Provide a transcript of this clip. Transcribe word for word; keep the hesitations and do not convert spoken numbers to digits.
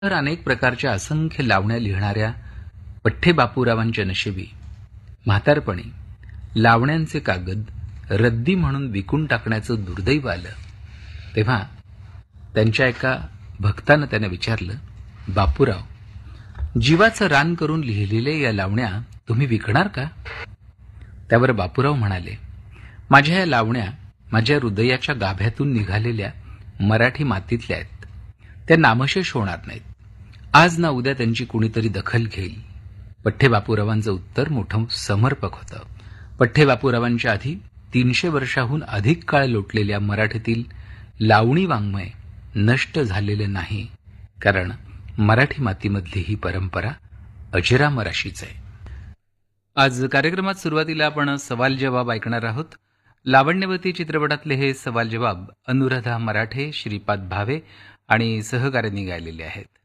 तर अनेक प्रकारच्या असंख्य लावण्या लिहिणाऱ्या पठ्ठे बापूरावांच्या नशिबी म्हातारपणी लावण्यांचे कागद रद्दी म्हणून विकून टाकण्याचं दुर्दैव आलं. तेव्हा त्यांच्या एका भक्तानं त्याने विचारलं, बापूराव, जीवाचं रान करून लिहिलेल्या या लावण्या तुम्ही विकणार का? त्यावर बापूराव म्हणाले, माझ्या या लावण्या माझ्या हृदयाच्या गाभ्यातून निघालेल्या मराठी मातीतल्या आहेत. त्या नामशेष होणार नाहीत. आज ना उद्या त्यांची कुणीतरी दखल घेईल. पठ्ठे बापूरावांचं उत्तर मोठं समर्पक होतं. पठ्ठे बापूरावांच्या आधी तीनशे वर्षाहून अधिक काळ लोटलेल्या मराठीतील लावणी वाङ्मय नष्ट झालेले नाही, कारण मराठी मातीमधली ही परंपरा अजरामर अशीच आहे. आज कार्यक्रमात सुरुवातीला आपण सवाल जवाब ऐकणार आहोत. लावण्यवती चित्रपटातले हे सवाल जवाब अनुराधा मराठे, श्रीपाद भावे आणि सहकाऱ्यांनी गायलेले आहेत.